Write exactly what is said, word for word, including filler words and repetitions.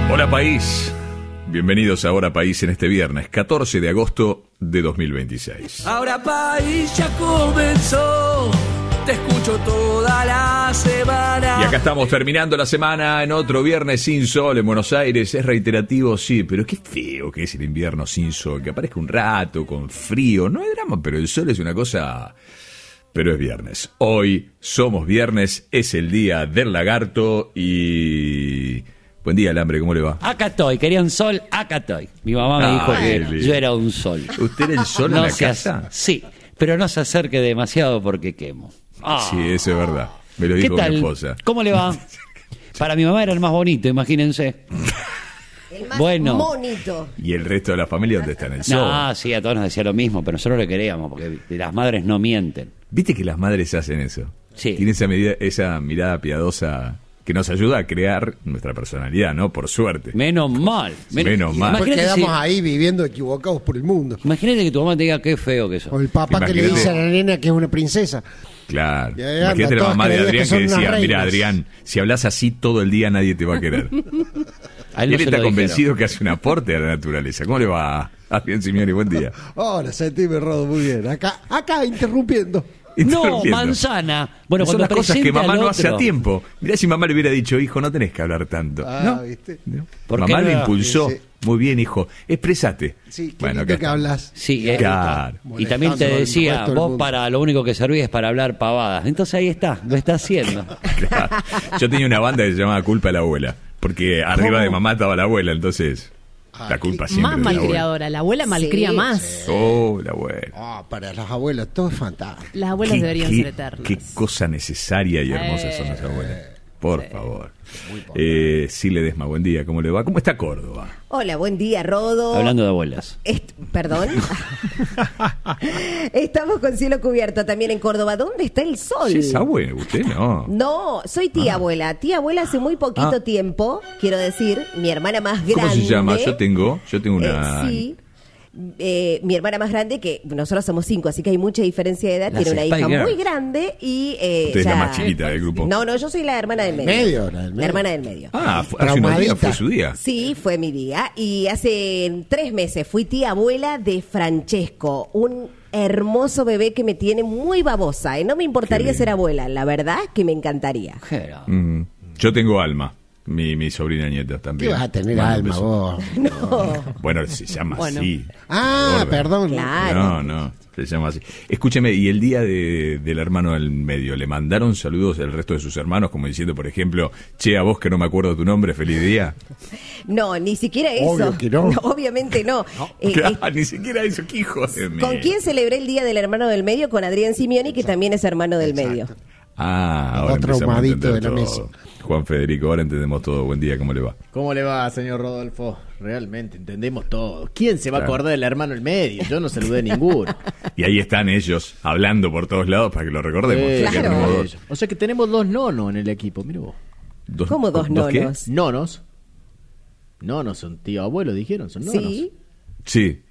Hola país, bienvenidos a Ahora País en este viernes, catorce de agosto de dos mil veintiséis. Ahora País ya comenzó, te escucho toda la semana. Y acá estamos terminando la semana en otro viernes sin sol en Buenos Aires. Es reiterativo, sí, pero qué feo que es el invierno sin sol, que aparezca un rato con frío, no hay drama, pero el sol es una cosa... Pero es viernes. Hoy somos viernes, es el día del lagarto y... Buen día, Alambre, ¿cómo le va? Acá estoy, quería un sol, acá estoy. Mi mamá me dijo Ay, que lindo. yo era un sol. ¿Usted era el sol No en la se casa? ac- Sí, pero no se acerque demasiado porque quemo. Ah. Sí, eso es verdad. Me lo ¿Qué dijo tal? mi esposa. ¿Cómo le va? Para mi mamá era el más bonito, imagínense. El más Bueno. bonito. ¿Y el resto de la familia dónde está? En el sol. No, sí, a todos nos decía lo mismo, pero nosotros le queríamos, porque las madres no mienten. ¿Viste que las madres hacen eso? Sí. Tienen esa, medida, esa mirada piadosa que nos ayuda a crear nuestra personalidad, ¿no? Por suerte. Menos mal. Menos mal. Pues Imagínate, quedamos si- ahí viviendo equivocados por el mundo. imagínate que tu mamá te diga qué feo que O sos. el papá que le Imagínate. dice a la nena que es una princesa. Claro. Y ahí Imagínate anda, la todas mamá de creían Adrián que que, son unas decía, mira reinas". Adrián, si hablas así todo el día nadie te va a querer. A él Él no se está lo convencido que hace un aporte a la naturaleza. ¿Cómo le va, Adrián Simeone? Buen día. Ahora sentime, Rodo, muy bien. Acá, acá interrumpiendo. No, Interrumpiendo. manzana. Bueno, Son cuando las cosas que presente mamá al no hace a otro- tiempo. Mirá si mamá le hubiera dicho, hijo, no tenés que hablar tanto. Ah, ¿No? ¿viste? ¿No? ¿Por Mamá qué le no? impulsó. Sí, sí. Muy bien, hijo. Expresate. Sí, qué bueno, lindo acá que estamos. hablas. Sí, eh, Claro. y también te Molestando al decía, resto del vos mundo. para lo único que servís es para hablar pavadas. Entonces ahí está, lo está haciendo. Claro. Yo tenía una banda que se llamaba Culpa de la Abuela. Porque arriba ¿Cómo? de mamá estaba la abuela, entonces la culpa siempre Más es de la abuela. malcriadora, la abuela malcría Sí, más. Oh, la abuela. Ah, para las abuelas, todo es fantástico. Las abuelas Qué- deberían qué- ser eternas. Qué cosa necesaria y hermosa Eh, son las abuelas. Por favor. Eh, sí, Ledesma, buen día. ¿Cómo le va? ¿Cómo está Córdoba? Hola, buen día, Rodo. Hablando de abuelas. Est- Perdón. Estamos con cielo cubierto también en Córdoba. ¿Dónde está el sol? Sí, es abuela, usted no. No, soy tía abuela. Tía abuela hace muy poquito Ah. tiempo, quiero decir, mi hermana más grande. ¿Cómo se llama? Yo tengo, yo tengo una... Eh, sí. Eh, mi hermana más grande, que nosotros somos cinco, así que hay mucha diferencia de edad, Las tiene una Spy hija Girls. muy grande y eh, Usted es la ya- más chiquita del grupo. No, no, yo soy la hermana del medio. medio, la del medio. hermana del medio. Ah, fue- hace unos días Traumadita. fue su día. Sí, fue mi día. Y hace tres meses fui tía abuela de Francesco, un hermoso bebé que me tiene muy babosa. ¿eh? No me Qué importaría lindo. ser abuela, la verdad que me encantaría. Jera. Mm. Yo tengo Alma, mi, mi sobrina nieta ¿Qué también. vas a tener Mando un alma beso. vos? Bueno, se llama Bueno. así. Ah, Gorda. perdón. Claro. No, no, se llama así. Escúcheme, y el día de, del hermano del medio, ¿le mandaron saludos al resto de sus hermanos? Como diciendo, por ejemplo, che, a vos que no me acuerdo tu nombre, feliz día. No, ni siquiera eso. Obvio que no. Obviamente no. Eh, Claro, eh, ni siquiera eso, qué hijo de mí. ¿Con quién celebré el día del hermano del medio? Con Adrián Simeoni, que también es hermano del medio. Ah, ahora Otro empezamos a ahumadito entender de la todo. mesa. Juan Federico, ahora entendemos todo. Buen día, ¿cómo le va? ¿Cómo le va, señor Rodolfo? Realmente entendemos todo. ¿Quién se va Claro. a acordar del hermano el medio? Yo no saludé a ninguno. Y ahí están ellos, hablando por todos lados para que lo recordemos. Eh, Ya que Claro. tenemos dos- O sea que tenemos dos nonos en el equipo, mira vos. dos- ¿Cómo dos qué? nonos? Nonos. Nonos son tío abuelo, dijeron, son nonos. Sí. Sí,